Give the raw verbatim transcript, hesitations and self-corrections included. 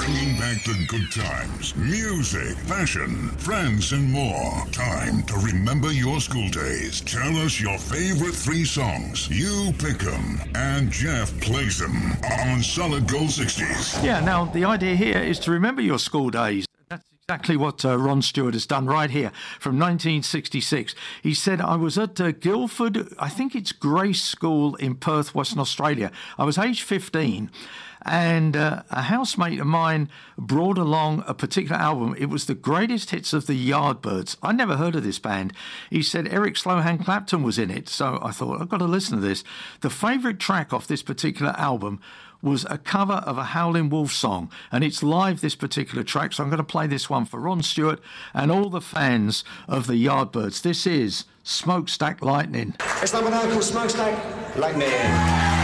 Bringing back the good times, music, fashion, friends, and more. Time to remember your school days. Tell us your favorite three songs. You pick them, and Jeff plays them on Solid Gold sixties. Yeah, now the idea here is to remember your school days. That's exactly what uh, Ron Stewart has done right here from nineteen sixty-six. He said, I was at uh, Guildford, I think it's Grace School in Perth, Western Australia. I was age fifteen. And uh, a housemate of mine brought along a particular album. It was the greatest hits of the Yardbirds. I never heard of this band. He said Eric Slohan Clapton was in it. So I thought, I've got to listen to this. The favourite track off this particular album was a cover of a Howlin' Wolf song. And it's live, this particular track. So I'm going to play this one for Ron Stewart and all the fans of the Yardbirds. This is Smokestack Lightning. It's number nine called Smokestack Lightning.